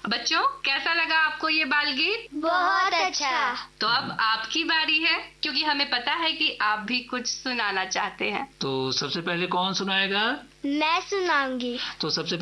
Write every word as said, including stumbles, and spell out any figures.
बच्चों, कैसा लगा आपको ये बाल गीत? बहुत अच्छा। तो अब आपकी बारी है, क्योंकि हमें पता है कि आप भी कुछ सुनाना चाहते हैं। तो सबसे पहले कौन सुनाएगा? मैं सुनाऊंगी। तो सबसे